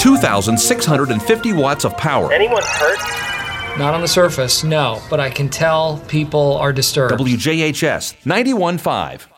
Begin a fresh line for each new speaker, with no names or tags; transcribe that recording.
2,650 watts of power.
Anyone hurt?
Not on the surface, no, but I can tell people are disturbed.
WJHS 91.5.